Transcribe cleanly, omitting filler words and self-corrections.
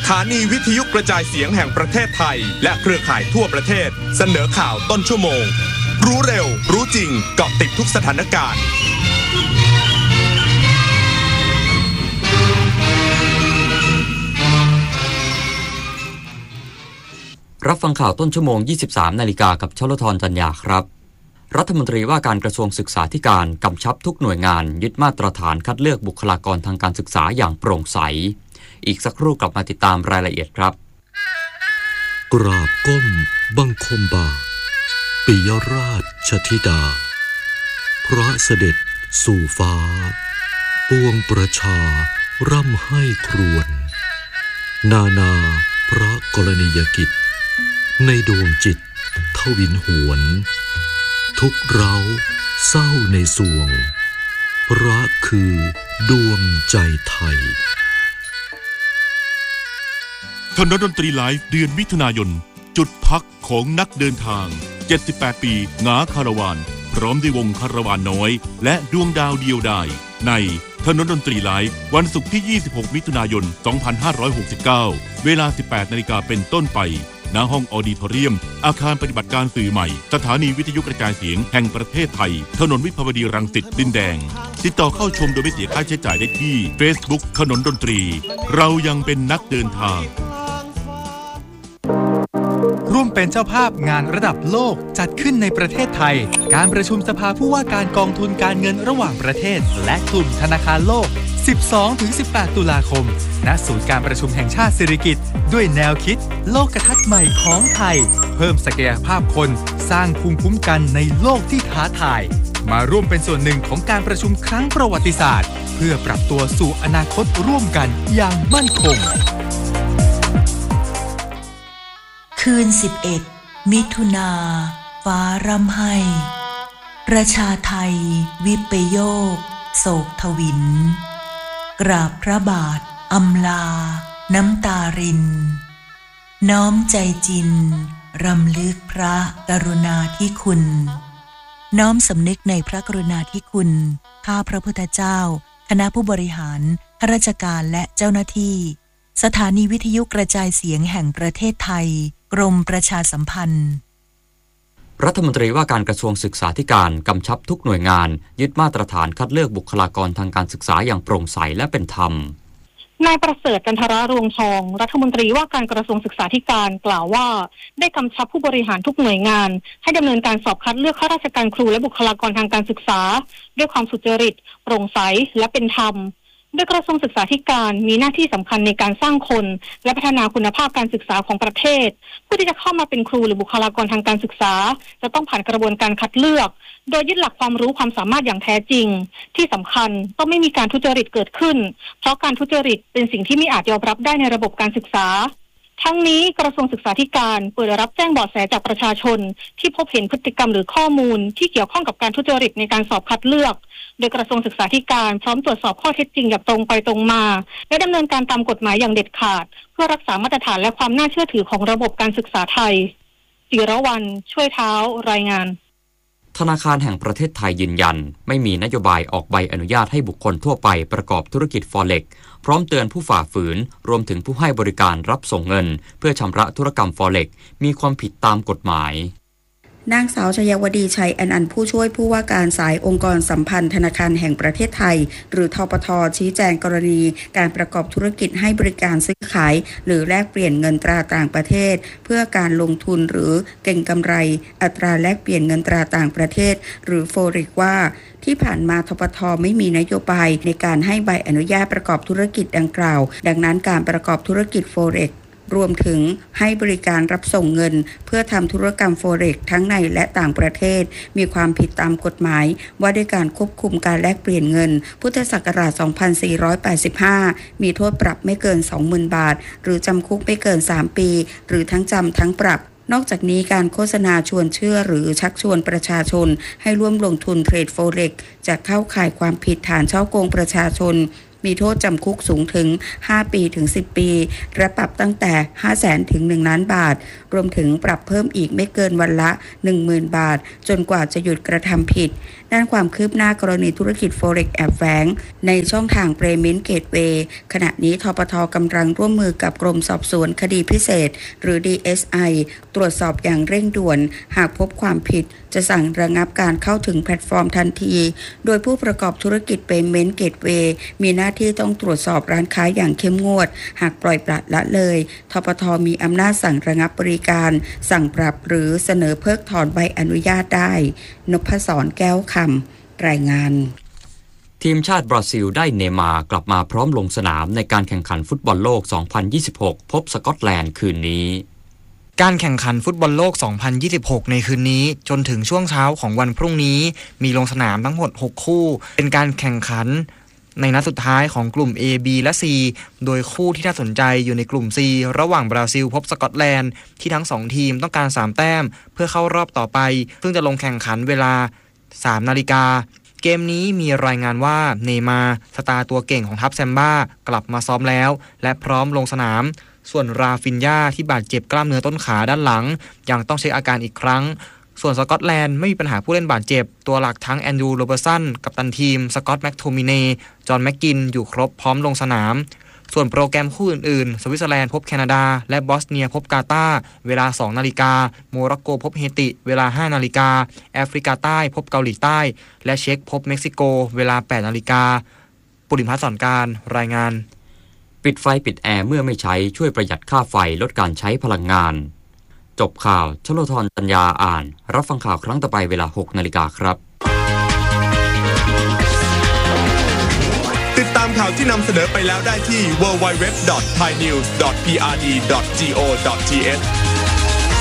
ถานีวิทยุกระจายเสียงแห่งประเทศไทยและเครือข่ายทั่วประเทศเสนอข่าวต้นชั่วโมงรู้เร็วรู้จริงเกาะติดทุกสถานการณ์รับฟังข่าวต้นชั่วโมง 23 นาฬิกากับชลธรจันยาครับรัฐมนตรีว่าการกระทรวงศึกษาธิการกำชับทุกหน่วยงานยึดมาตรฐานคัดเลือกบุคลากรทางการศึกษาอย่างโปร่งใสอีกสักครู่กลับมาติดตามรายละเอียดครับกราบก้มบังคมบาทปิยราชธิดาพระเสด็จสู่ฟ้าปวงประชาร่ำให้ครวญนานาพระกรณียกิจในดวงจิตทวินหวนทุกเร้าเศร้าในสวงพระคือดวงใจไทยถนนดนตรีไลฟ์เดือนมิถุนายนจุดพักของนักเดินทาง78ปีงาคาราวานพร้อมด้วยวงคาราวานน้อยและดวงดาวเดียวดายในถนนดนตรีไลฟ์วันศุกร์ที่26มิถุนายน2569เวลา 18 นาฬิกาเป็นต้นไปณห้องออดิทอเรียมอาคารปฏิบัติการสื่อใหม่สถานีวิทยุกระจายเสียงแห่งประเทศไทยถนนวิภาวดีรังสิตดินแดงติดต่อเข้าชมโดยไม่เสียค่าใช้จ่ายได้ที่ Facebook ถนนดนตรีเรายังเป็นนักเดินทางร่วมเป็นเจ้าภาพงานระดับโลกจัดขึ้นในประเทศไทยการประชุมสภาผู้ว่าการกองทุนการเงินระหว่างประเทศและกลุ่มธนาคารโลก 12-18 ตุลาคมณศูนย์การประชุมแห่งชาติสิริกิติ์ด้วยแนวคิดโลกทัศน์ใหม่ของไทยเพิ่มศักยภาพคนสร้างภูมิคุ้มกันในโลกที่ท้าทายมาร่วมเป็นส่วนหนึ่งของการประชุมครั้งประวัติศาสตร์เพื่อปรับตัวสู่อนาคตร่วมกันอย่างมั่นคงคืน11มิถุนาฟ้าร่ำไห้ประชาไทยวิปโยคโศกทวินกราบพระบาทอำลาน้ำตารินน้อมใจจินรำลึกพระกรุณาธิคุณน้อมสำนึกในพระกรุณาธิคุณข้าพระพุทธเจ้าคณะผู้บริหารข้าราชการและเจ้าหน้าที่สถานีวิทยุกระจายเสียงแห่งประเทศไทยกรมประชาสัมพันธ์รัฐมนตรีว่าการกระทรวงศึกษาธิการกำชับทุกหน่วยงานยึดมาตรฐานคัดเลือกบุคลากรทางการศึกษาอย่างโปร่งใสและเป็นธรรมนายประเสริฐจันทรรวงทองรัฐมนตรีว่าการกระทรวงศึกษาธิการกล่าวว่าได้กำชับผู้บริหารทุกหน่วยงานให้ดำเนินการสอบคัดเลือกข้าราชการครูและบุคลากรทางการศึกษาด้วยความสุจริตโปร่งใสและเป็นธรรมโดยกระทรวงศึกษาธิการมีหน้าที่สำคัญในการสร้างคนและพัฒนาคุณภาพการศึกษาของประเทศผู้ที่จะเข้ามาเป็นครูหรือบุคลากรทางการศึกษาจะต้องผ่านกระบวนการคัดเลือกโดยยึดหลักความรู้ความสามารถอย่างแท้จริงที่สำคัญต้องไม่มีการทุจริตเกิดขึ้นเพราะการทุจริตเป็นสิ่งที่ไม่อาจยอมรับได้ในระบบการศึกษาทั้งนี้กระทรวงศึกษาธิการเปิดรับแจ้งเบาะแสจากประชาชนที่พบเห็นพฤติกรรมหรือข้อมูลที่เกี่ยวข้องกับการทุจริตในการสอบคัดเลือกโดยกระทรวงศึกษาธิการพร้อมตรวจสอบข้อเท็จจริงอย่างตรงไปตรงมาและดำเนินการตามกฎหมายอย่างเด็ดขาดเพื่อรักษามาตรฐานและความน่าเชื่อถือของระบบการศึกษาไทยจิรวรรณช่วยเท้ารายงานธนาคารแห่งประเทศไทยยืนยันไม่มีนโยบายออกใบอนุญาตให้บุคคลทั่วไปประกอบธุรกิจ Forex พร้อมเตือนผู้ฝ่าฝืนรวมถึงผู้ให้บริการรับส่งเงินเพื่อชำระธุรกรรม Forex มีความผิดตามกฎหมายนางสาวชยวดีชัยอนันต์ผู้ช่วยผู้ว่าการสายองค์กรสัมพันธ์ธนาคารแห่งประเทศไทยหรือธปท.ชี้แจงกรณีการประกอบธุรกิจให้บริการซื้อขายหรือแลกเปลี่ยนเงินตราต่างประเทศเพื่อการลงทุนหรือเก็งกำไรอัตราแลกเปลี่ยนเงินตราต่างประเทศหรือ Forex ว่าที่ผ่านมาธปท.ไม่มีนโยบายในการให้ใบอนุญาตประกอบธุรกิจดังกล่าวดังนั้นการประกอบธุรกิจ Forexรวมถึงให้บริการรับส่งเงินเพื่อทำธุรกรรม Forex ทั้งในและต่างประเทศมีความผิดตามกฎหมายว่าด้วยการควบคุมการแลกเปลี่ยนเงินพุทธศักราช 2485 มีโทษปรับไม่เกิน 20,000 บาทหรือจำคุกไม่เกิน 3 ปีหรือทั้งจำทั้งปรับนอกจากนี้การโฆษณาชวนเชื่อหรือชักชวนประชาชนให้ร่วมลงทุนเทรด Forex จะเข้าข่ายความผิดฐานฉ้อโกงประชาชนมีโทษจำคุกสูงถึง5ปีถึง10ปีและปรับตั้งแต่ 500,000 ถึง 1 ล้านบาทรวมถึงปรับเพิ่มอีกไม่เกินวันละ 10,000 บาทจนกว่าจะหยุดกระทำผิดด้านความคืบหน้ากรณีธุรกิจ Forex แอบแฝงในช่องทาง Payment Gateway ขณะนี้ทปท.กำลังร่วมมือกับกรมสอบสวนคดีพิเศษหรือ DSI ตรวจสอบอย่างเร่งด่วนหากพบความผิดจะสั่งระงับการเข้าถึงแพลตฟอร์มทันทีโดยผู้ประกอบธุรกิจ Payment Gateway มีหน้าที่ต้องตรวจสอบร้านค้าอย่างเข้มงวดหากปล่อยปละละเลยทปท.มีอำนาจสั่งระงับบริการสั่งปรับหรือเสนอเพิกถอนใบอนุญาตได้นพศรแก้วคำรายงานทีมชาติบราซิลได้เนย์มาร์กลับมาพร้อมลงสนามในการแข่งขันฟุตบอลโลก 2026 พบสกอตแลนด์คืนนี้การแข่งขันฟุตบอลโลก 2026 ในคืนนี้จนถึงช่วงเช้าของวันพรุ่งนี้มีลงสนามทั้งหมด 6 คู่เป็นการแข่งขันในนัดสุดท้ายของกลุ่ม A B และ C โดยคู่ที่น่าสนใจอยู่ในกลุ่ม C ระหว่างบราซิลพบสกอตแลนด์ที่ทั้ง2ทีมต้องการ3แต้มเพื่อเข้ารอบต่อไปซึ่งจะลงแข่งขันเวลา 3 นาฬิกาเกมนี้มีรายงานว่าเนย์มาร์สตาร์ตัวเก่งของทัพแซมบ้ากลับมาซ้อมแล้วและพร้อมลงสนามส่วนราฟินญาที่บาดเจ็บกล้ามเนื้อต้นขาด้านหลังยังต้องเช็คอาการอีกครั้งส่วนสกอตแลนด์ไม่มีปัญหาผู้เล่นบาดเจ็บตัวหลักทั้งแอนดรูว์ โรเบอร์สันกัปตันทีมสกอตต์ แม็กโทมิเนจอห์น แม็กกินอยู่ครบพร้อมลงสนามส่วนโปรแกรมคู่อื่นๆสวิตเซอร์แลนด์พบแคนาดาและบอสเนียพบกาตาร์เวลา 2 นาฬิกาโมร็อกโกพบเฮติเวลา 5 นาฬิกาแอฟริกาใต้พบเกาหลีใต้และเช็กพบเม็กซิโกเวลา 8 นาฬิกาปุริพัฒน์ สอนการรายงานปิดไฟปิดแอร์เมื่อไม่ใช้ช่วยประหยัดค่าไฟลดการใช้พลังงานจบข่าวชโลธร จัญญาอ่านรับฟังข่าวครั้งต่อไปเวลา 6 นาฬิกาครับติดตามข่าวที่นำเสนอไปแล้วได้ที่ www.thainews.prd.go.th